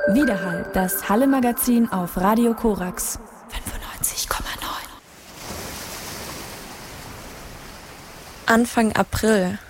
Widerhall, das Halle-Magazin auf Radio Korax 95,9. Anfang April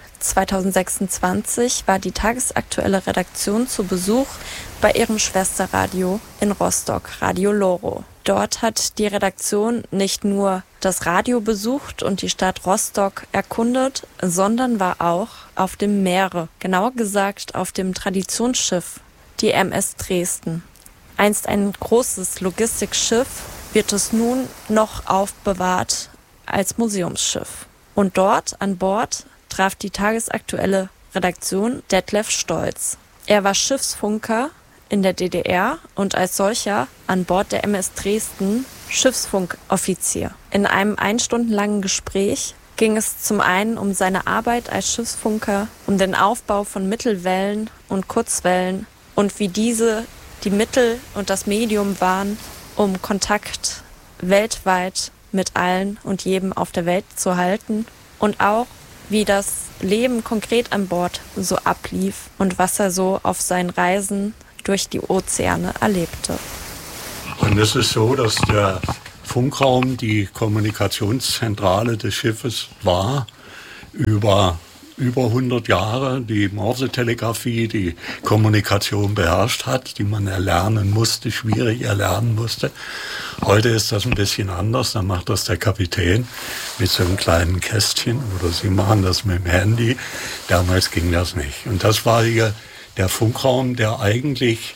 2026 war die tagesaktuelle Redaktion zu Besuch bei ihrem Schwesterradio in Rostock, Radio Loro. Dort hat die Redaktion nicht nur das Radio besucht und die Stadt Rostock erkundet, sondern war auch auf dem Meere, genauer gesagt auf dem Traditionsschiff, die MS Dresden. Einst ein großes Logistikschiff, wird es nun noch aufbewahrt als Museumsschiff. Und dort an Bord traf die tagesaktuelle Redaktion Detlef Stolz. Er war Schiffsfunker in der DDR und als solcher an Bord der MS Dresden Schiffsfunkoffizier. In einem 1 Stunde langen Gespräch ging es zum einen um seine Arbeit als Schiffsfunker, um den Aufbau von Mittelwellen und Kurzwellen und wie diese die Mittel und das Medium waren, um Kontakt weltweit mit allen und jedem auf der Welt zu halten und auch wie das Leben konkret an Bord so ablief und was er so auf seinen Reisen durch die Ozeane erlebte. Und es ist so, dass der Funkraum die Kommunikationszentrale des Schiffes war, über 100 Jahre die Morsetelegrafie, die Kommunikation beherrscht hat, die man erlernen musste, schwierig erlernen musste. Heute ist das ein bisschen anders, da macht das der Kapitän mit so einem kleinen Kästchen oder sie machen das mit dem Handy. Damals ging das nicht. Und das war hier der Funkraum, der eigentlich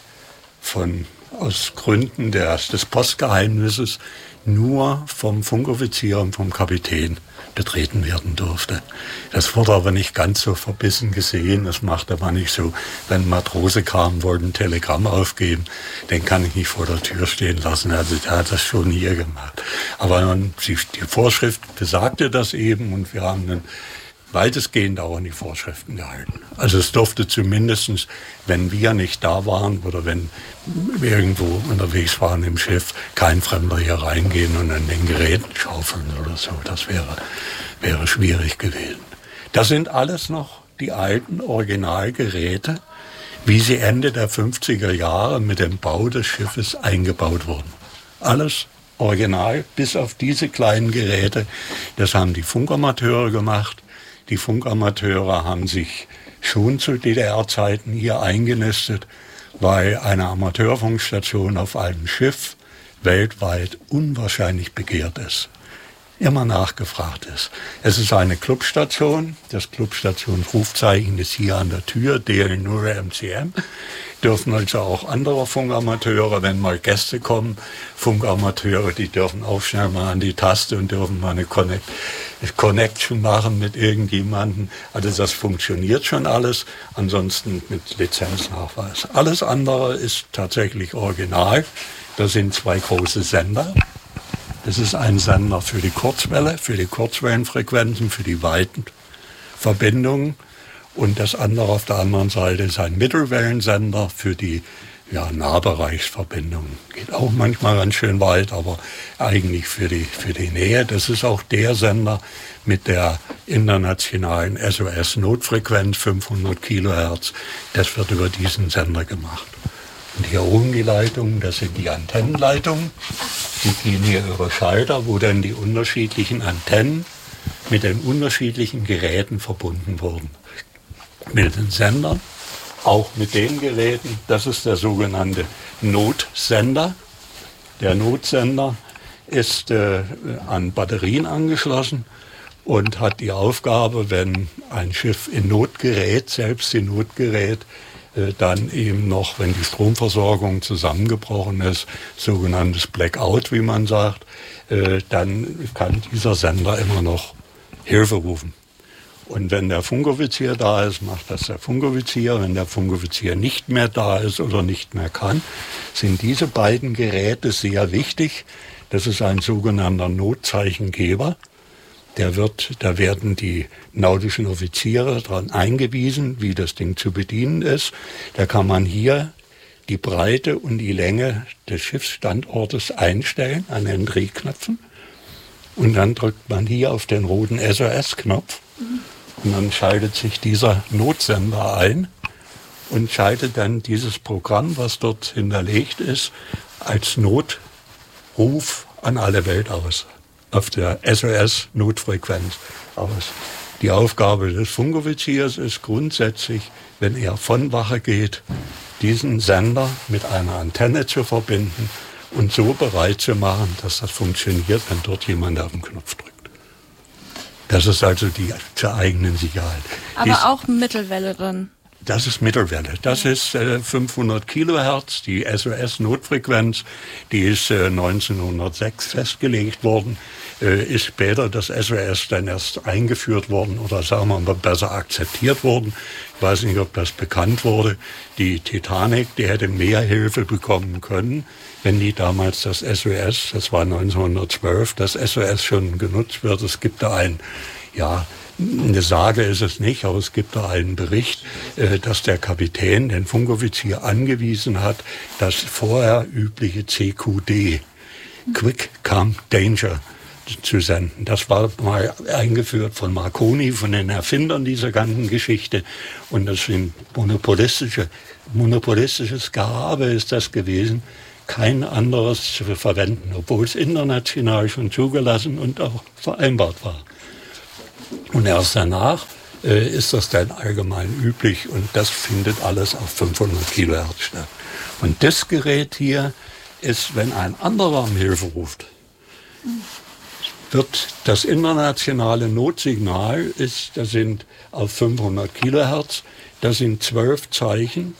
aus Gründen des Postgeheimnisses nur vom Funkoffizier und vom Kapitän betreten werden durfte. Das wurde aber nicht ganz so verbissen gesehen. Das machte man nicht so. Wenn ein Matrose kam, wollte ein Telegramm aufgeben, den kann ich nicht vor der Tür stehen lassen. Also der hat das schon hier gemacht. Aber die Vorschrift besagte das eben und wir haben dann weitestgehend auch an die Vorschriften gehalten. Also es durfte zumindest, wenn wir nicht da waren oder wenn wir irgendwo unterwegs waren im Schiff, kein Fremder hier reingehen und an den Geräten schaufeln oder so. Das wäre schwierig gewesen. Das sind alles noch die alten Originalgeräte, wie sie Ende der 50er Jahre mit dem Bau des Schiffes eingebaut wurden. Alles original, bis auf diese kleinen Geräte. Das haben die Funkamateure gemacht. Die Funkamateure haben sich schon zu DDR-Zeiten hier eingenistet, weil eine Amateurfunkstation auf einem Schiff weltweit unwahrscheinlich begehrt ist. Immer nachgefragt ist. Es ist eine Clubstation. Das Clubstationsrufzeichen ist hier an der Tür, DL0 MCM. Dürfen also auch andere Funkamateure, wenn mal Gäste kommen, Funkamateure, die dürfen auch schnell mal an die Taste und dürfen mal eine Connection machen mit irgendjemandem. Also das funktioniert schon alles, ansonsten mit Lizenznachweis. Alles andere ist tatsächlich original. Das sind 2 große Sender. Das ist ein Sender für die Kurzwelle, für die Kurzwellenfrequenzen, für die weiten Verbindungen. Und das andere auf der anderen Seite ist ein Mittelwellensender für die Nahbereichsverbindungen. Geht auch manchmal ganz schön weit, aber eigentlich für die Nähe. Das ist auch der Sender mit der internationalen SOS-Notfrequenz, 500 Kilohertz. Das wird über diesen Sender gemacht. Und hier oben die Leitungen, das sind die Antennenleitungen. Die gehen hier über Schalter, wo dann die unterschiedlichen Antennen mit den unterschiedlichen Geräten verbunden wurden. Mit den Sendern, auch mit den Geräten. Das ist der sogenannte Notsender. Der Notsender ist an Batterien angeschlossen und hat die Aufgabe, wenn ein Schiff in Not gerät, selbst in Not gerät, dann eben noch, wenn die Stromversorgung zusammengebrochen ist, sogenanntes Blackout, wie man sagt, dann kann dieser Sender immer noch Hilfe rufen. Und wenn der Funkoffizier da ist, macht das der Funkoffizier. Wenn der Funkoffizier nicht mehr da ist oder nicht mehr kann, sind diese beiden Geräte sehr wichtig. Das ist ein sogenannter Notzeichengeber. Da werden die nautischen Offiziere daran eingewiesen, wie das Ding zu bedienen ist. Da kann man hier die Breite und die Länge des Schiffsstandortes einstellen an den Drehknöpfen. Und dann drückt man hier auf den roten SOS-Knopf. Und dann schaltet sich dieser Notsender ein und schaltet dann dieses Programm, was dort hinterlegt ist, als Notruf an alle Welt aus, auf der SOS-Notfrequenz aus. Die Aufgabe des Funkoffiziers ist grundsätzlich, wenn er von Wache geht, diesen Sender mit einer Antenne zu verbinden und so bereit zu machen, dass das funktioniert, wenn dort jemand auf den Knopf drückt. Das ist also die zur eigenen Sicherheit. Aber auch Mittelwelle drin. Das ist Mittelwelle. Das ist 500 Kilohertz, die SOS-Notfrequenz. Die ist 1906 festgelegt worden. Ist später das SOS dann erst eingeführt worden oder sagen wir mal besser akzeptiert worden. Ich weiß nicht, ob das bekannt wurde. Die Titanic, die hätte mehr Hilfe bekommen können, wenn die damals das SOS, das war 1912, das SOS schon genutzt wird. Es gibt da eine Sage ist es nicht, aber es gibt da einen Bericht, dass der Kapitän den Funkoffizier angewiesen hat, das vorher übliche CQD, Quick Come Danger, zu senden. Das war mal eingeführt von Marconi, von den Erfindern dieser ganzen Geschichte. Und das sind monopolistisches Gehabe ist das gewesen, kein anderes zu verwenden, obwohl es international schon zugelassen und auch vereinbart war. Und erst danach ist das dann allgemein üblich und das findet alles auf 500 Kilohertz statt. Und das Gerät hier ist, wenn ein anderer um Hilfe ruft, wird das internationale Notsignal, das sind auf 500 Kilohertz, das sind 12 Zeichen,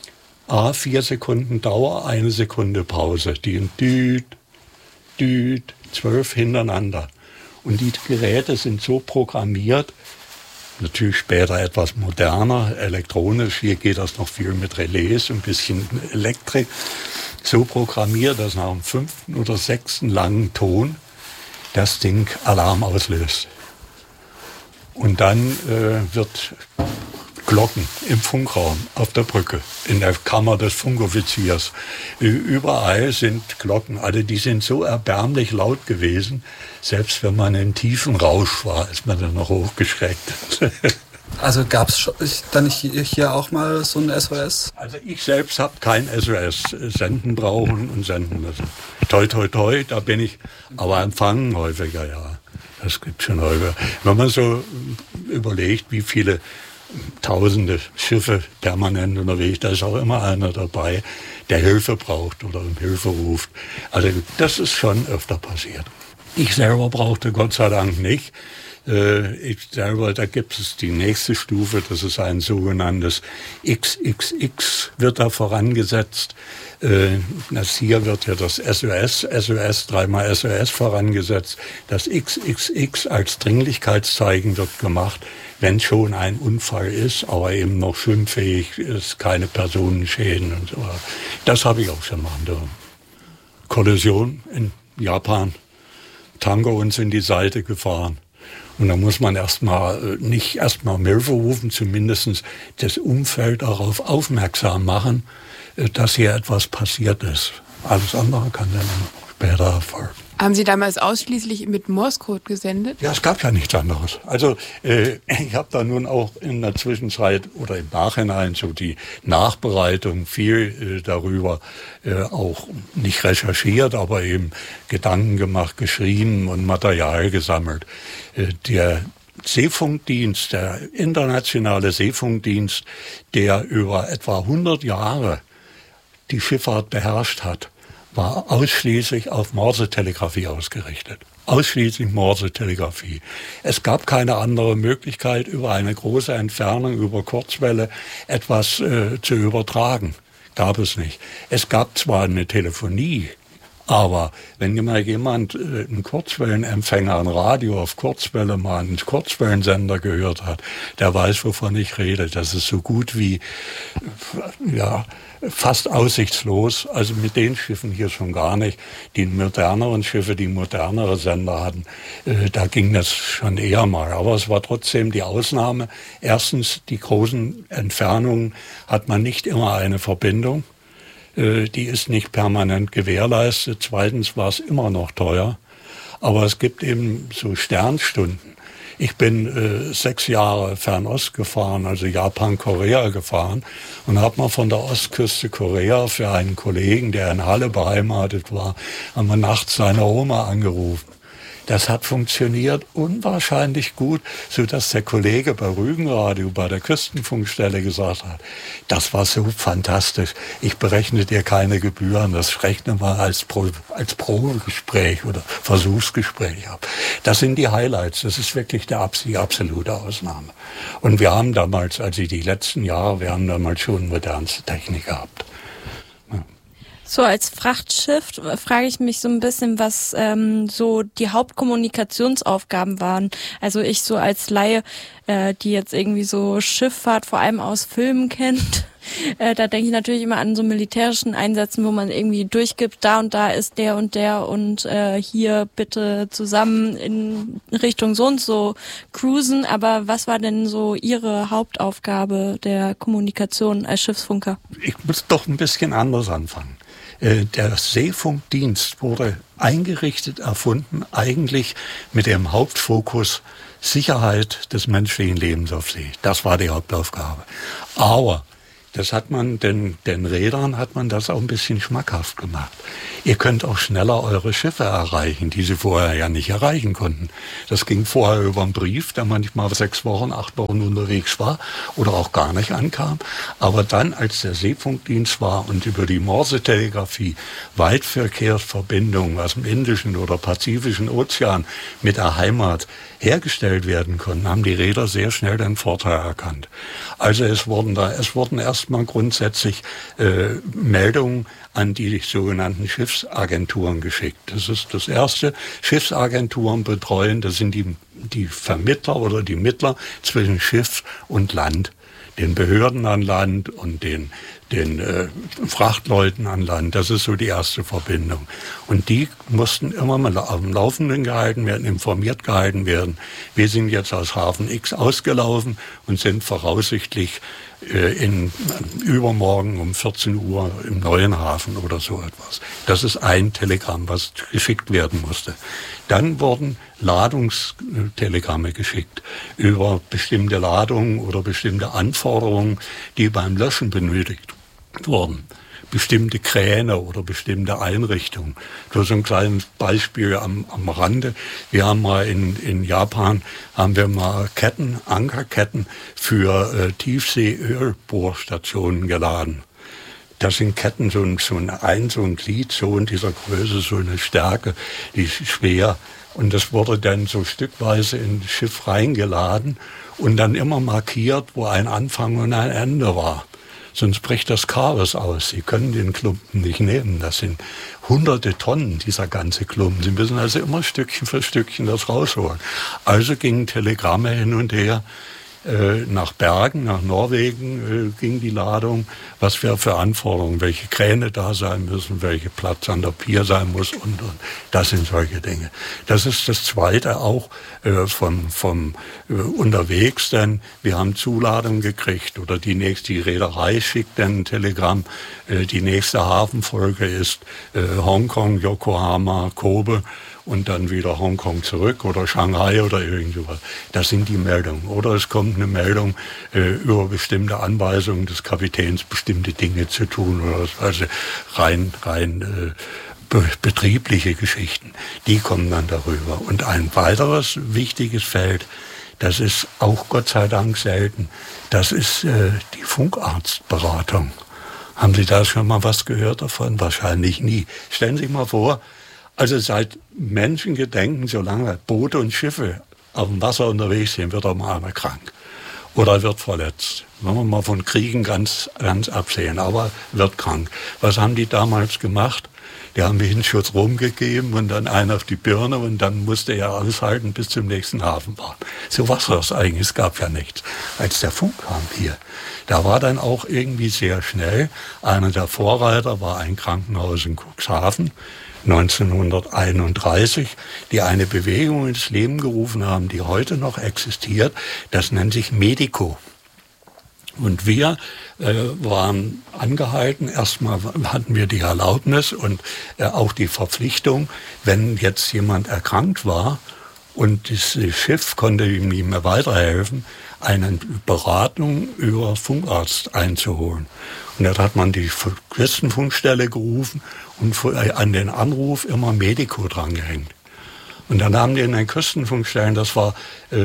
4 Sekunden Dauer, 1 Sekunde Pause. Die sind düt, düt, 12 hintereinander. Und die Geräte sind so programmiert, natürlich später etwas moderner, elektronisch, hier geht das noch viel mit Relais, ein bisschen Elektrik, so programmiert, dass nach dem 5. oder 6. langen Ton das Ding Alarm auslöst. Und dann wird Glocken im Funkraum, auf der Brücke, in der Kammer des Funkoffiziers. Überall sind Glocken, alle die sind so erbärmlich laut gewesen, selbst wenn man in tiefen Rausch war, ist man dann noch hochgeschreckt. Also gab es dann hier auch mal so ein SOS? Also ich selbst habe kein SOS senden brauchen und senden müssen. Toi, toi, toi, da bin ich, aber empfangen häufiger, ja. Das gibt schon häufiger. Wenn man so überlegt, wie viele Tausende Schiffe permanent unterwegs, da ist auch immer einer dabei, der Hilfe braucht oder um Hilfe ruft. Also das ist schon öfter passiert. Ich selber brauchte Gott sei Dank nicht. Da gibt es die nächste Stufe, das ist ein sogenanntes XXX, wird da vorangesetzt. Hier wird ja das SOS, dreimal SOS vorangesetzt. Das XXX als Dringlichkeitszeichen wird gemacht, wenn schon ein Unfall ist, aber eben noch schwimmfähig ist, keine Personenschäden und so. Das habe ich auch schon machen dürfen. Kollision in Japan, Tanker uns in die Seite gefahren. Und da muss man nicht erstmal um Hilfe rufen, zumindest das Umfeld darauf aufmerksam machen, dass hier etwas passiert ist. Alles andere kann dann später erfolgen. Haben Sie damals ausschließlich mit Morsecode gesendet? Ja, es gab ja nichts anderes. Also ich habe da nun auch in der Zwischenzeit oder im Nachhinein so die Nachbereitung viel darüber auch nicht recherchiert, aber eben Gedanken gemacht, geschrieben und Material gesammelt. Der Seefunkdienst, der internationale Seefunkdienst, der über etwa 100 Jahre die Schifffahrt beherrscht hat, war ausschließlich auf Morsetelegrafie ausgerichtet. Ausschließlich Morsetelegrafie. Es gab keine andere Möglichkeit, über eine große Entfernung, über Kurzwelle etwas zu übertragen. Gab es nicht. Es gab zwar eine Telefonie, aber wenn mal jemand einen Kurzwellenempfänger, ein Radio auf Kurzwelle mal einen Kurzwellensender gehört hat, der weiß, wovon ich rede. Das ist so gut wie, fast aussichtslos. Also mit den Schiffen hier schon gar nicht. Die moderneren Schiffe, die modernere Sender hatten, da ging das schon eher mal. Aber es war trotzdem die Ausnahme. Erstens, die großen Entfernungen hat man nicht immer eine Verbindung. Die ist nicht permanent gewährleistet. Zweitens war es immer noch teuer. Aber es gibt eben so Sternstunden. Ich bin 6 Jahre Fernost gefahren, also Japan, Korea gefahren und habe mal von der Ostküste Korea für einen Kollegen, der in Halle beheimatet war, haben wir nachts seine Oma angerufen. Das hat funktioniert unwahrscheinlich gut, sodass der Kollege bei Rügenradio, bei der Küstenfunkstelle gesagt hat, das war so fantastisch, ich berechne dir keine Gebühren, das rechne mal als Probegespräch oder Versuchsgespräch ab. Das sind die Highlights, das ist wirklich die absolute Ausnahme. Und wir haben damals, also die letzten Jahre, wir haben damals schon modernste Technik gehabt. So als Frachtschiff frage ich mich so ein bisschen, was so die Hauptkommunikationsaufgaben waren. Also ich so als Laie, die jetzt irgendwie so Schifffahrt vor allem aus Filmen kennt, da denke ich natürlich immer an so militärischen Einsätzen, wo man irgendwie durchgibt, da und da ist der und hier bitte zusammen in Richtung so und so cruisen. Aber was war denn so Ihre Hauptaufgabe der Kommunikation als Schiffsfunker? Ich muss doch ein bisschen anders anfangen. Der Seefunkdienst wurde eingerichtet, erfunden, eigentlich mit dem Hauptfokus Sicherheit des menschlichen Lebens auf See. Das war die Hauptaufgabe. Aber das hat man den Reedern hat man das auch ein bisschen schmackhaft gemacht. Ihr könnt auch schneller eure Schiffe erreichen, die sie vorher ja nicht erreichen konnten. Das ging vorher über einen Brief, der manchmal 6 Wochen, 8 Wochen unterwegs war oder auch gar nicht ankam. Aber dann, als der Seefunkdienst war und über die Morsetelegrafie Weitverkehrsverbindungen aus dem Indischen oder Pazifischen Ozean mit der Heimat hergestellt werden konnten, haben die Reeder sehr schnell den Vorteil erkannt. Also es wurden erstmal grundsätzlich Meldungen an die sogenannten Schiffsagenturen geschickt. Das ist das Erste. Schiffsagenturen betreuen, das sind die Vermittler oder die Mittler zwischen Schiff und Land, den Behörden an Land und den Frachtleuten an Land. Das ist so die erste Verbindung. Und die mussten immer mal auf dem Laufenden gehalten werden, informiert gehalten werden. Wir sind jetzt aus Hafen X ausgelaufen und sind voraussichtlich übermorgen um 14 Uhr im neuen Hafen oder so etwas. Das ist ein Telegramm, was geschickt werden musste. Dann wurden Ladungstelegramme geschickt über bestimmte Ladungen oder bestimmte Anforderungen, die beim Löschen benötigt wurden. Bestimmte Kräne oder bestimmte Einrichtungen. Nur so ein kleines Beispiel am Rande. Wir haben mal in Japan Ankerketten für Tiefsee-Ölbohrstationen geladen. Das sind Ketten, so ein Glied, so in dieser Größe, so eine Stärke, die ist schwer. Und das wurde dann so stückweise in das Schiff reingeladen und dann immer markiert, wo ein Anfang und ein Ende war. Sonst bricht das Chaos aus. Sie können den Klumpen nicht nehmen. Das sind hunderte Tonnen, dieser ganze Klumpen. Sie müssen also immer Stückchen für Stückchen das rausholen. Also gingen Telegramme hin und her. Nach Bergen, nach Norwegen ging die Ladung, was wir für Anforderungen, welche Kräne da sein müssen, welche Platz an der Pier sein muss und. Das sind solche Dinge. Das ist das Zweite auch vom unterwegs, denn wir haben Zuladung gekriegt oder die Reederei schickt dann ein Telegramm. Die nächste Hafenfolge ist Hongkong, Yokohama, Kobe. Und dann wieder Hongkong zurück oder Shanghai oder irgend sowas. Das sind die Meldungen. Oder es kommt eine Meldung über bestimmte Anweisungen des Kapitäns, bestimmte Dinge zu tun oder also rein betriebliche Geschichten. Die kommen dann darüber. Und ein weiteres wichtiges Feld, das ist auch Gott sei Dank selten, das ist die Funkarztberatung. Haben Sie da schon mal was gehört davon? Wahrscheinlich nie. Stellen Sie sich mal vor, also seit Menschengedenken, solange Boote und Schiffe auf dem Wasser unterwegs sind, wird auch mal einer krank oder wird verletzt. Wenn wir mal von Kriegen ganz absehen, aber wird krank. Was haben die damals gemacht? Die haben Windschutz rumgegeben und dann einen auf die Birne und dann musste er aushalten bis zum nächsten Hafen fahren. So was das eigentlich, es gab ja nichts. Als der Funk kam hier, da war dann auch irgendwie sehr schnell, einer der Vorreiter war ein Krankenhaus in Cuxhaven, 1931, die eine Bewegung ins Leben gerufen haben, die heute noch existiert. Das nennt sich Medico. Und wir waren angehalten, erstmal hatten wir die Erlaubnis und auch die Verpflichtung, wenn jetzt jemand erkrankt war Und das Schiff konnte ihm nicht mehr weiterhelfen, eine Beratung über Funkarzt einzuholen. Und dann hat man die Küstenfunkstelle gerufen und an den Anruf immer Medico drangehängt. Und dann haben die in den Küstenfunkstellen, das war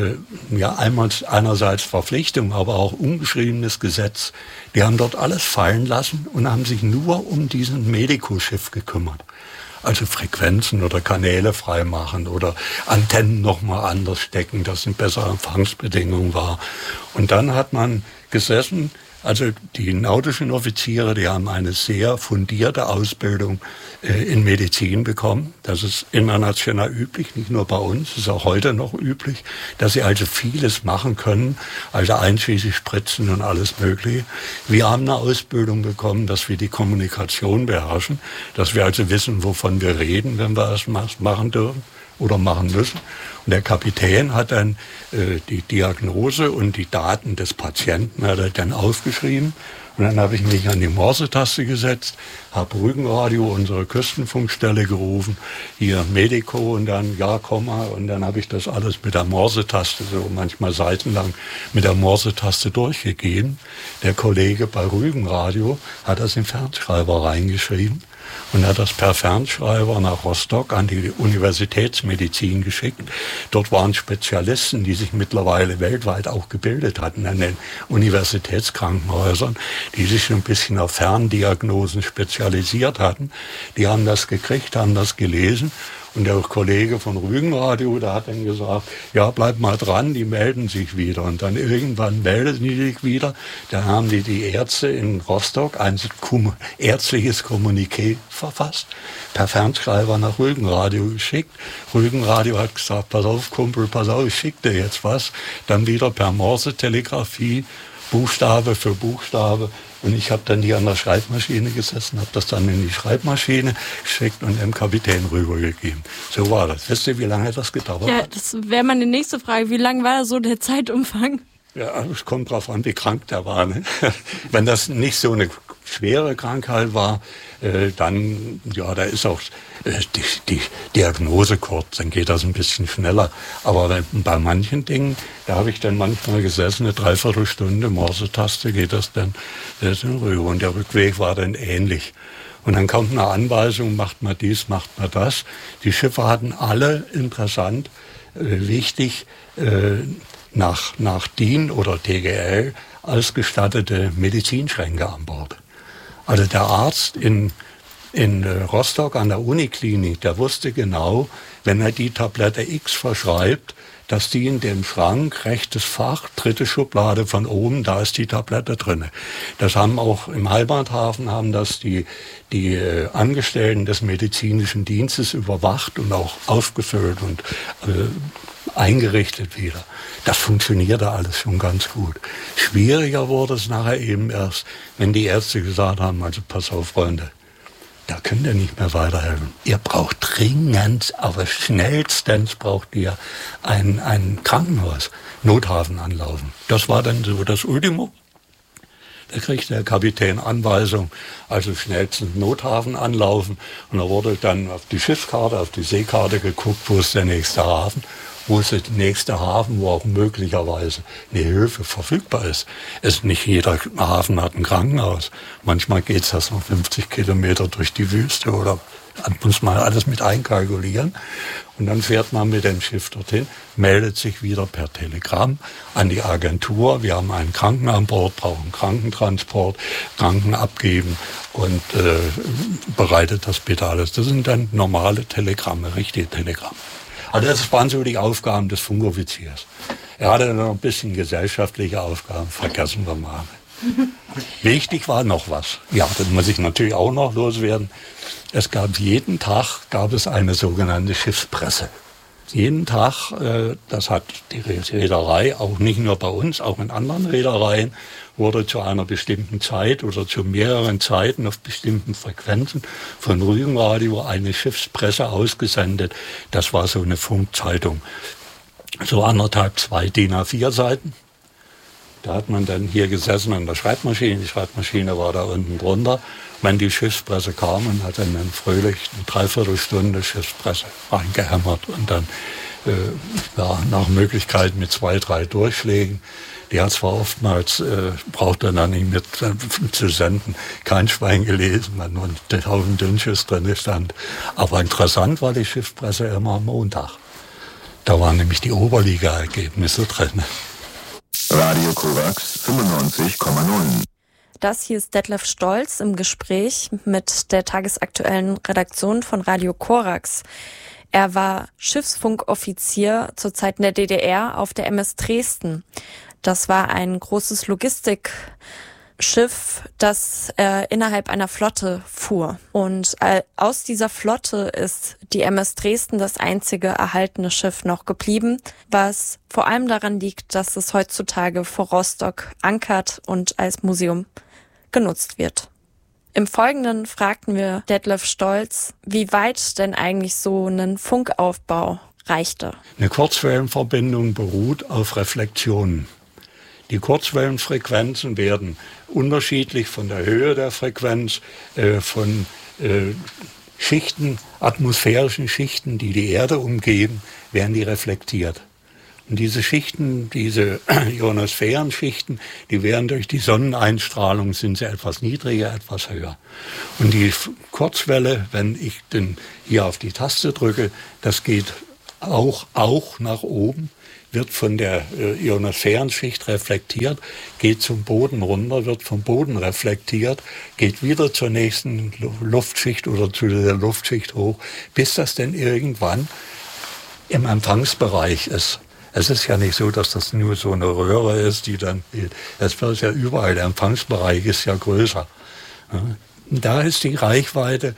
einerseits Verpflichtung, aber auch ungeschriebenes Gesetz. Die haben dort alles fallen lassen und haben sich nur um diesen Medico-Schiff gekümmert. Also Frequenzen oder Kanäle freimachen oder Antennen nochmal anders stecken, dass eine bessere Empfangsbedingung war. Und dann hat man gesessen, also die nautischen Offiziere, die haben eine sehr fundierte Ausbildung in Medizin bekommen. Das ist international üblich, nicht nur bei uns, ist auch heute noch üblich, dass sie also vieles machen können, also einschließlich Spritzen und alles Mögliche. Wir haben eine Ausbildung bekommen, dass wir die Kommunikation beherrschen, dass wir also wissen, wovon wir reden, wenn wir das machen dürfen oder machen müssen. Und der Kapitän hat dann die Diagnose und die Daten des Patienten hat er dann aufgeschrieben. Und dann habe ich mich an die Morse-Taste gesetzt, habe Rügenradio, unsere Küstenfunkstelle, gerufen, hier Medico und dann ja, Komma. Und dann habe ich das alles mit der Morse-Taste, so manchmal seitenlang, mit der Morse-Taste durchgegeben. Der Kollege bei Rügenradio hat das in Fernschreiber reingeschrieben und hat das per Fernschreiber nach Rostock an die Universitätsmedizin geschickt. Dort waren Spezialisten, die sich mittlerweile weltweit auch gebildet hatten an den Universitätskrankenhäusern, die sich schon ein bisschen auf Ferndiagnosen spezialisiert hatten. Die haben das gekriegt, haben das gelesen. Und der Kollege von Rügenradio, der hat dann gesagt, ja, bleib mal dran, die melden sich wieder. Und dann irgendwann melden die sich wieder. Dann haben die Ärzte in Rostock ein ärztliches Kommuniqué verfasst, per Fernschreiber nach Rügenradio geschickt. Rügenradio hat gesagt, pass auf, Kumpel, pass auf, ich schick dir jetzt was. Dann wieder per Morse-Telegrafie, Buchstabe für Buchstabe. Und ich habe dann hier an der Schreibmaschine gesessen, habe das dann in die Schreibmaschine geschickt und dem Kapitän rübergegeben. So war das. Wisst ihr, wie lange das gedauert hat? Ja, das wäre meine nächste Frage. Wie lang war so der Zeitumfang? Ja, es kommt drauf an, wie krank der war. Ne? Wenn das nicht so eine schwere Krankheit war, dann, ja, da ist auch die Diagnose kurz, dann geht das ein bisschen schneller. Aber bei manchen Dingen, da habe ich dann manchmal gesessen, eine Dreiviertelstunde, Morse-Taste geht das dann rüber. Und der Rückweg war dann ähnlich. Und dann kommt eine Anweisung, macht mal dies, macht mal das. Die Schiffe hatten alle, interessant, wichtig, nach DIN oder TGL ausgestattete Medizinschränke an Bord. Also der Arzt in Rostock an der Uniklinik, der wusste genau, wenn er die Tablette X verschreibt, dass die in dem Schrank, rechtes Fach, dritte Schublade von oben, da ist die Tablette drin. Das haben auch im Heimathafen haben das die Angestellten des medizinischen Dienstes überwacht und auch aufgefüllt und eingerichtet wieder. Das funktionierte alles schon ganz gut. Schwieriger wurde es nachher eben erst, wenn die Ärzte gesagt haben, also pass auf, Freunde, da könnt ihr nicht mehr weiterhelfen. Ihr braucht dringend, aber schnellstens braucht ihr ein Krankenhaus, Nothafen anlaufen. Das war dann so das Ultimo. Da kriegt der Kapitän Anweisung, also schnellstens Nothafen anlaufen. Und da wurde dann auf die Schiffskarte, auf die Seekarte geguckt, wo ist der nächste Hafen. Wo ist der nächste Hafen, wo auch möglicherweise eine Hilfe verfügbar ist. Nicht jeder Hafen hat ein Krankenhaus. Manchmal geht es das noch 50 Kilometer durch die Wüste oder muss man alles mit einkalkulieren. Und dann fährt man mit dem Schiff dorthin, meldet sich wieder per Telegramm an die Agentur. Wir haben einen Kranken an Bord, brauchen Krankentransport, Kranken abgeben und bereitet das bitte alles. Das sind dann normale Telegramme, richtige Telegramme. Also das waren so die Aufgaben des Funkoffiziers. Er hatte noch ein bisschen gesellschaftliche Aufgaben, vergessen wir mal. Wichtig war noch was. Ja, das muss ich natürlich auch noch loswerden. Jeden Tag gab es eine sogenannte Schiffspresse. Jeden Tag, das hat die Reederei, auch nicht nur bei uns, auch in anderen Reedereien, wurde zu einer bestimmten Zeit oder zu mehreren Zeiten auf bestimmten Frequenzen von Rügenradio eine Schiffspresse ausgesendet. Das war so eine Funkzeitung. So 1,5, 2 DIN A4 Seiten. Da hat man dann hier gesessen an der Schreibmaschine. Die Schreibmaschine war da unten drunter. Wenn die Schiffspresse kam und hat dann fröhlich eine Dreiviertelstunde Schiffspresse reingehämmert und dann nach Möglichkeit mit 2, 3 Durchschlägen. Die hat zwar oftmals, braucht er dann nicht mit zu senden, kein Schwein gelesen, weil nur ein Haufen Dünnschiss drin stand. Aber interessant war die Schiffpresse immer am Montag. Da waren nämlich die Oberliga-Ergebnisse drin. Radio Korax 95,0. Das hier ist Detlef Stolz im Gespräch mit der tagesaktuellen Redaktion von Radio Korax. Er war Schiffsfunkoffizier zur Zeit in der DDR auf der MS Dresden. Das war ein großes Logistikschiff, das innerhalb einer Flotte fuhr. Und aus dieser Flotte ist die MS Dresden das einzige erhaltene Schiff noch geblieben, was vor allem daran liegt, dass es heutzutage vor Rostock ankert und als Museum genutzt wird. Im Folgenden fragten wir Detlef Stolz, wie weit denn eigentlich so ein Funkaufbau reichte. Eine Kurzwellenverbindung beruht auf Reflexionen. Die Kurzwellenfrequenzen werden unterschiedlich von der Höhe der Frequenz, von Schichten, atmosphärischen Schichten, die die Erde umgeben, werden die reflektiert. Und diese Schichten, diese Ionosphärenschichten, die werden durch die Sonneneinstrahlung, sind sie etwas niedriger, etwas höher. Und die Kurzwelle, wenn ich denn hier auf die Taste drücke, das geht auch nach oben, wird von der Ionosphärenschicht reflektiert, geht zum Boden runter, wird vom Boden reflektiert, geht wieder zur nächsten Luftschicht oder zu der Luftschicht hoch, bis das denn irgendwann im Empfangsbereich ist. Es ist ja nicht so, dass das nur so eine Röhre ist, die dann, das wird ja überall, der Empfangsbereich ist ja größer. Und da ist die Reichweite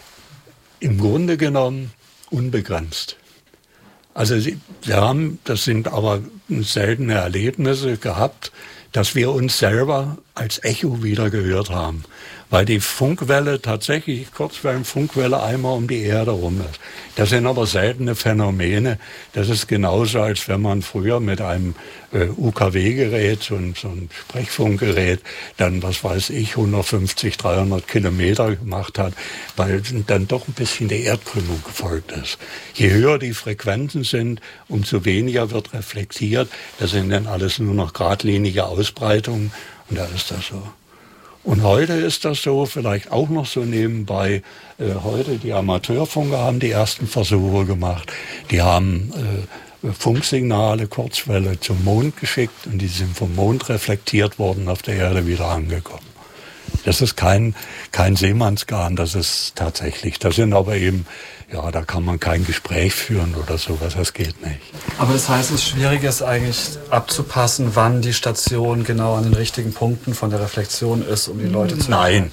im Grunde genommen unbegrenzt. Also wir haben, das sind aber seltene Erlebnisse gehabt, dass wir uns selber als Echo wieder gehört haben. Weil die Funkwelle tatsächlich, Kurzwellenfunkwelle einmal um die Erde rum ist. Das sind aber seltene Phänomene. Das ist genauso, als wenn man früher mit einem UKW-Gerät, so ein Sprechfunkgerät, dann, was weiß ich, 150, 300 Kilometer gemacht hat, weil dann doch ein bisschen der Erdkrümmung gefolgt ist. Je höher die Frequenzen sind, umso weniger wird reflektiert. Das sind dann alles nur noch geradlinige Ausbreitungen. Und da ist das so. Und heute ist das so, vielleicht auch noch so nebenbei, heute die Amateurfunker haben die ersten Versuche gemacht. Die haben Funksignale, Kurzwelle zum Mond geschickt und die sind vom Mond reflektiert worden, auf der Erde wieder angekommen. Das ist kein Seemannsgarn, das ist tatsächlich. Das sind aber eben, ja, da kann man kein Gespräch führen oder sowas, das geht nicht. Aber das heißt, es schwierig ist eigentlich abzupassen, wann die Station genau an den richtigen Punkten von der Reflexion ist, um die Leute zu Nein,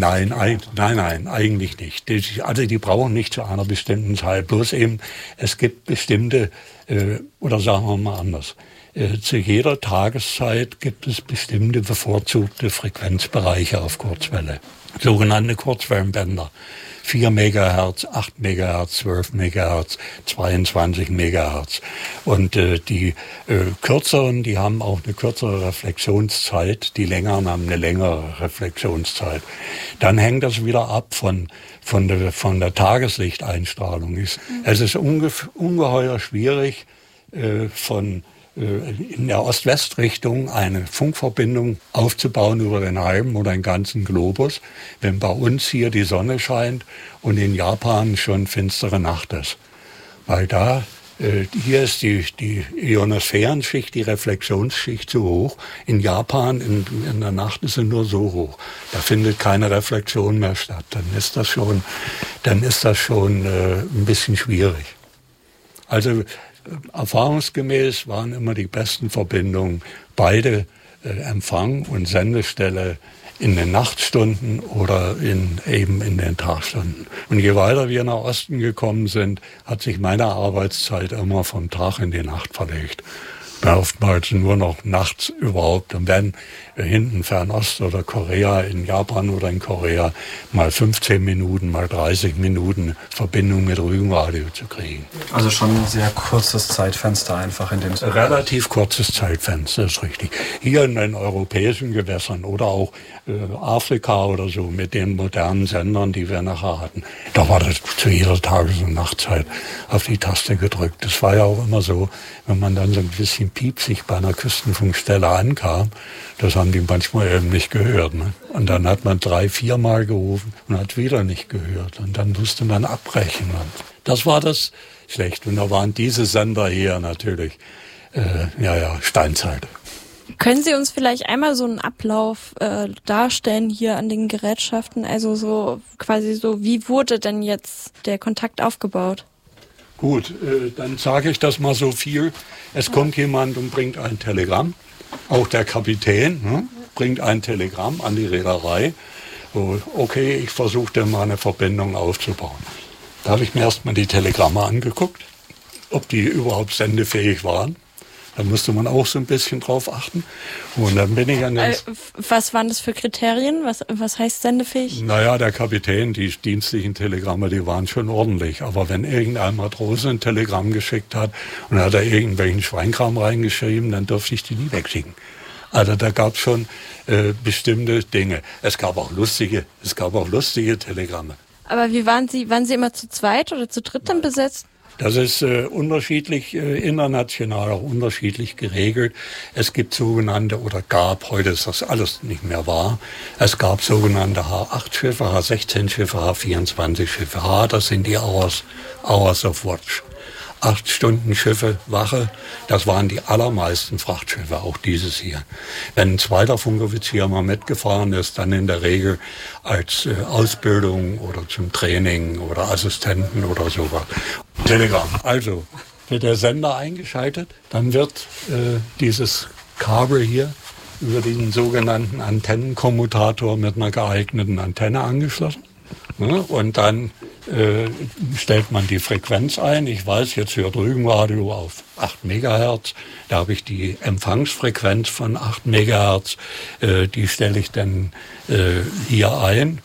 eigentlich nicht. Die brauchen nicht zu einer bestimmten Zeit. Bloß eben, es gibt bestimmte, oder sagen wir mal anders, zu jeder Tageszeit gibt es bestimmte bevorzugte Frequenzbereiche auf Kurzwelle. Sogenannte Kurzwellenbänder. 4 Megahertz, 8 Megahertz, 12 Megahertz, 22 Megahertz. Und die kürzeren, die haben auch eine kürzere Reflexionszeit. Die längeren haben eine längere Reflexionszeit. Dann hängt das wieder ab von der Tageslichteinstrahlung. Es ist ungeheuer schwierig, in der Ost-West-Richtung eine Funkverbindung aufzubauen über den halben oder den ganzen Globus, wenn bei uns hier die Sonne scheint und in Japan schon finstere Nacht ist. Weil hier ist die Ionosphärenschicht, die Reflexionsschicht zu hoch. In Japan in der Nacht ist sie nur so hoch. Da findet keine Reflexion mehr statt. Dann ist das schon ein bisschen schwierig. Also erfahrungsgemäß waren immer die besten Verbindungen beide Empfang und Sendestelle in den Nachtstunden oder eben in den Tagstunden. Und je weiter wir nach Osten gekommen sind, hat sich meine Arbeitszeit immer vom Tag in die Nacht verlegt. oftmals nur noch nachts überhaupt. Und wenn hinten Fernost oder Korea, in Japan oder in Korea, mal 15 Minuten, mal 30 Minuten Verbindung mit Rügenradio zu kriegen. Also schon ein sehr kurzes Zeitfenster einfach, in dem es... Relativ kurzes Zeitfenster, ist richtig. Hier in den europäischen Gewässern oder auch Afrika oder so mit den modernen Sendern, die wir nachher hatten, da war das zu jeder Tages- und Nachtzeit auf die Taste gedrückt. Das war ja auch immer so, wenn man dann so ein bisschen piepsig bei einer Küstenfunkstelle ankam, das haben die manchmal eben nicht gehört. Ne? Und dann hat man 3-4 Mal gerufen und hat wieder nicht gehört. Und dann musste man abbrechen. Und das war das schlecht. Und da waren diese Sender hier natürlich, Steinzeit. Können Sie uns vielleicht einmal so einen Ablauf darstellen hier an den Gerätschaften? Also so quasi so, wie wurde denn jetzt der Kontakt aufgebaut? Gut, dann sage ich das mal so viel. Es kommt jemand und bringt ein Telegramm. Auch der Kapitän bringt ein Telegramm an die Reederei. So, okay, ich versuchte mal eine Verbindung aufzubauen. Da habe ich mir erstmal die Telegramme angeguckt, ob die überhaupt sendefähig waren. Da musste man auch so ein bisschen drauf achten. Und dann bin ich an den... Was waren das für Kriterien? Was heißt sendefähig? Naja, der Kapitän, die dienstlichen Telegramme, die waren schon ordentlich. Aber wenn irgendein Matrose ein Telegramm geschickt hat und hat er irgendwelchen Schweinkram reingeschrieben, dann durfte ich die nie wegschicken. Also da gab es schon bestimmte Dinge. Es gab auch lustige Telegramme. Aber wie waren Sie immer zu zweit oder zu dritt dann besetzt? Das ist unterschiedlich, international auch unterschiedlich geregelt. Es gibt sogenannte, oder gab, heute ist das alles nicht mehr wahr, es gab sogenannte H8-Schiffe, H16-Schiffe, H24-Schiffe. H, das sind die Hours of Watch. 8 Stunden Schiffe, Wache, das waren die allermeisten Frachtschiffe, auch dieses hier. Wenn ein zweiter Funkoffizier mal mitgefahren ist, dann in der Regel als Ausbildung oder zum Training oder Assistenten oder sowas. Telegramm. Also wird der Sender eingeschaltet, dann wird dieses Kabel hier über diesen sogenannten Antennenkommutator mit einer geeigneten Antenne angeschlossen. Ne? Und dann stellt man die Frequenz ein. Ich weiß, jetzt hört Rügenradio auf 8 Megahertz. Da habe ich die Empfangsfrequenz von 8 Megahertz. Die stelle ich dann hier ein,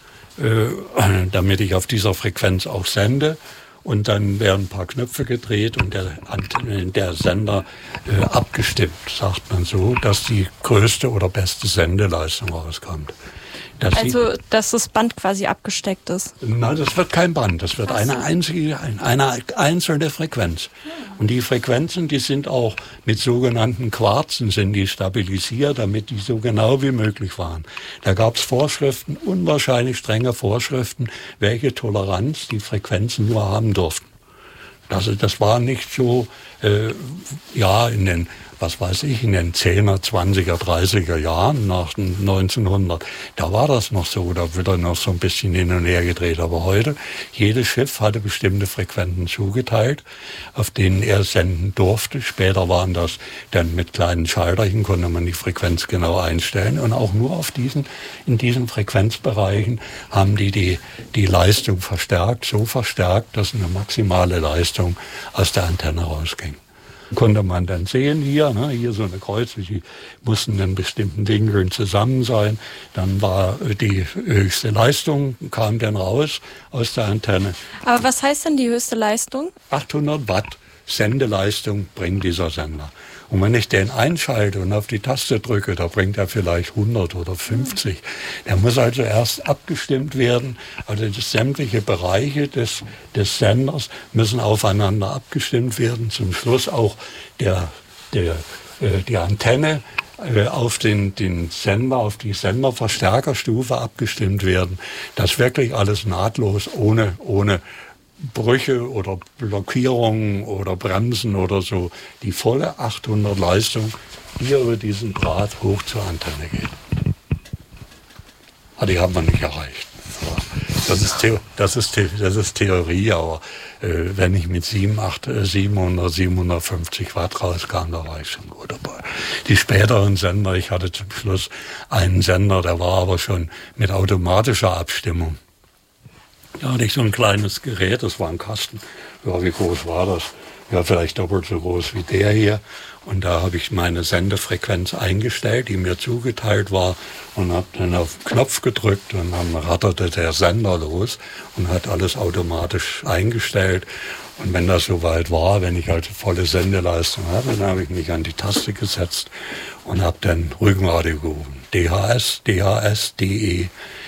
damit ich auf dieser Frequenz auch sende. Und dann werden ein paar Knöpfe gedreht und der Sender abgestimmt, sagt man so, dass die größte oder beste Sendeleistung rauskommt. Also, dass das Band quasi abgesteckt ist? Nein, das wird kein Band. Das wird eine einzelne Frequenz. Und die Frequenzen, die sind auch mit sogenannten Quarzen sind die stabilisiert, damit die so genau wie möglich waren. Da gab es Vorschriften, unwahrscheinlich strenge Vorschriften, welche Toleranz die Frequenzen nur haben durften. Das war nicht so, in den, in den 10er, 20er, 30er Jahren nach 1900, da war das noch so, da wird er noch so ein bisschen hin und her gedreht. Aber heute, jedes Schiff hatte bestimmte Frequenzen zugeteilt, auf denen er senden durfte. Später waren das dann mit kleinen Schalterchen, konnte man die Frequenz genau einstellen. Und auch nur in diesen Frequenzbereichen haben die Leistung verstärkt, so verstärkt, dass eine maximale Leistung aus der Antenne rausging. Konnte man dann sehen hier so eine Kreuze, die mussten in bestimmten Winkeln zusammen sein. Dann war die höchste Leistung, kam dann raus aus der Antenne. Aber was heißt denn die höchste Leistung? 800 Watt Sendeleistung bringt dieser Sender. Und wenn ich den einschalte und auf die Taste drücke, da bringt er vielleicht 100 oder 50. Der muss also erst abgestimmt werden. Also sämtliche Bereiche des Senders müssen aufeinander abgestimmt werden. Zum Schluss auch die Antenne auf den Sender, auf die Senderverstärkerstufe abgestimmt werden. Das wirklich alles nahtlos, ohne Brüche oder Blockierungen oder Bremsen oder so, die volle 800 Leistung hier über diesen Draht hoch zur Antenne geht. Aber die haben wir nicht erreicht. Das ist Theorie, aber wenn ich mit 750 Watt rauskam, da war ich schon gut dabei. Die späteren Sender, ich hatte zum Schluss einen Sender, der war aber schon mit automatischer Abstimmung. Da hatte ich so ein kleines Gerät, das war ein Kasten. Ja, wie groß war das? Ja, vielleicht doppelt so groß wie der hier. Und da habe ich meine Sendefrequenz eingestellt, die mir zugeteilt war, und habe dann auf den Knopf gedrückt und dann ratterte der Sender los und hat alles automatisch eingestellt. Und wenn das soweit war, wenn ich halt volle Sendeleistung hatte, dann habe ich mich an die Taste gesetzt und habe dann Rügenradio gerufen. DHS, DE,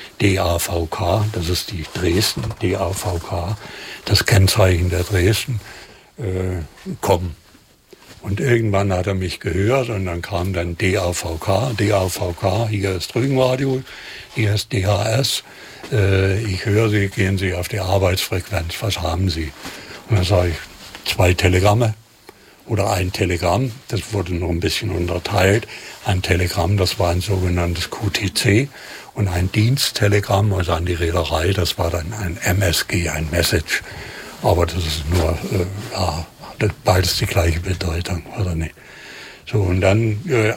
DAVK, das ist die Dresden, DAVK, das Kennzeichen der Dresden, kommen. Und irgendwann hat er mich gehört und dann kam dann DAVK, hier ist Rügenradio, hier ist DHS, ich höre Sie, gehen Sie auf die Arbeitsfrequenz, was haben Sie? Und dann sage ich 2 Telegramme oder ein Telegramm, das wurde noch ein bisschen unterteilt. Ein Telegramm, das war ein sogenanntes QTC, und ein Diensttelegramm, also an die Reederei, das war dann ein MSG, ein Message. Aber das ist nur, beides die gleiche Bedeutung, oder nicht? So, und dann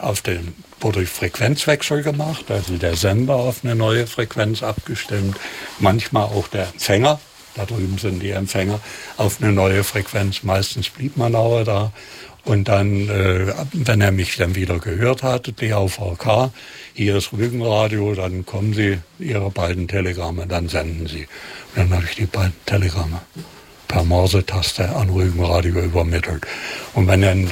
wurde Frequenzwechsel gemacht, also der Sender auf eine neue Frequenz abgestimmt, manchmal auch der Empfänger, da drüben sind die Empfänger, auf eine neue Frequenz, meistens blieb man aber da. Und dann, wenn er mich dann wieder gehört hatte, DAVK, hier ist Rügenradio, dann kommen Sie, Ihre beiden Telegramme, dann senden Sie. Und dann habe ich die beiden Telegramme per Morse-Taste an Rügenradio übermittelt. Und wenn dann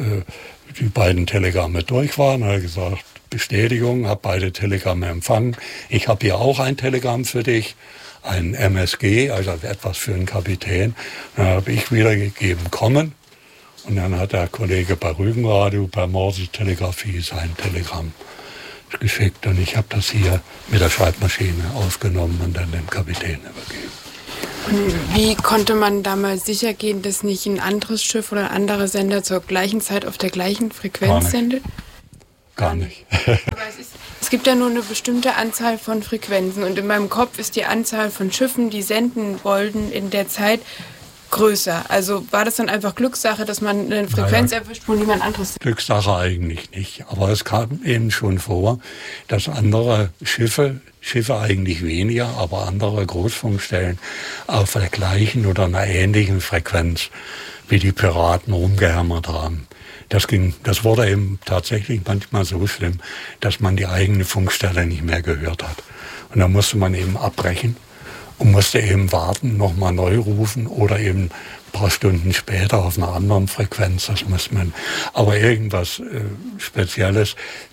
die beiden Telegramme durch waren, hat er gesagt, Bestätigung, habe beide Telegramme empfangen. Ich habe hier auch ein Telegramm für dich, ein MSG, also etwas für einen Kapitän. Dann habe ich wiedergegeben, kommen. Und dann hat der Kollege bei Rügenradio, per Morse-Telegrafie, sein Telegramm geschickt. Und ich habe das hier mit der Schreibmaschine aufgenommen und dann dem Kapitän übergeben. Und wie konnte man damals sicher gehen, dass nicht ein anderes Schiff oder ein anderer Sender zur gleichen Zeit auf der gleichen Frequenz sendet? Gar nicht. Aber es gibt ja nur eine bestimmte Anzahl von Frequenzen. Und in meinem Kopf ist die Anzahl von Schiffen, die senden wollten, in der Zeit größer. Also war das dann einfach Glückssache, dass man eine Frequenz erwischt, wo niemand anderes... Glückssache eigentlich nicht. Aber es kam eben schon vor, dass andere Schiffe eigentlich weniger, aber andere Großfunkstellen auf der gleichen oder einer ähnlichen Frequenz wie die Piraten rumgehämmert haben. Das wurde eben tatsächlich manchmal so schlimm, dass man die eigene Funkstelle nicht mehr gehört hat. Und da musste man eben abbrechen und musste eben warten, nochmal neu rufen oder eben ein paar Stunden später auf einer anderen Frequenz. Das muss man. Aber irgendwas Spezielles.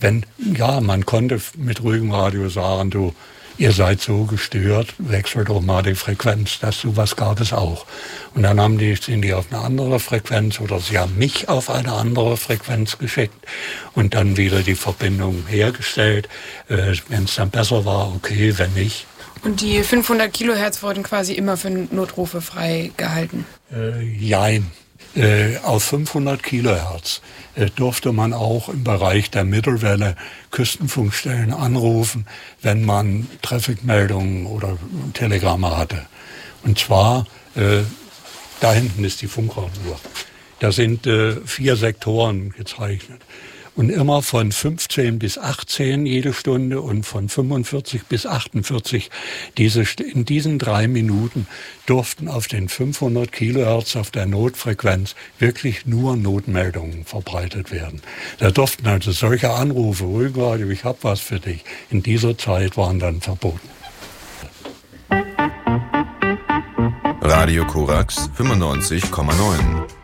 Man konnte mit Rügenradio sagen, ihr seid so gestört, wechselt doch mal die Frequenz. Sowas gab es auch. Und dann sind die auf eine andere Frequenz oder sie haben mich auf eine andere Frequenz geschickt und dann wieder die Verbindung hergestellt. Wenn es dann besser war, okay, wenn nicht. Und die 500 Kilohertz wurden quasi immer für Notrufe freigehalten? Jein. Auf 500 Kilohertz durfte man auch im Bereich der Mittelwelle Küstenfunkstellen anrufen, wenn man Traffic-Meldungen oder Telegramme hatte. Und zwar, da hinten ist die Funkraumuhr. Da sind 4 Sektoren gezeichnet. Und immer von 15 bis 18 jede Stunde und von 45 bis 48. In diesen 3 Minuten durften auf den 500 Kilohertz auf der Notfrequenz wirklich nur Notmeldungen verbreitet werden. Da durften also solche Anrufe, Rügenradio, ich hab was für dich, in dieser Zeit waren dann verboten. Radio Korax 95,9